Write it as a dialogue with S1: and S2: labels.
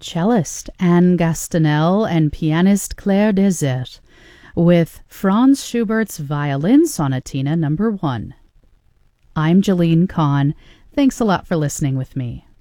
S1: cellist Anne Gastanel and pianist Claire Desert with Franz Schubert's Violin Sonatina No. 1. I'm Jeline Kahn. Thanks a lot for listening with me.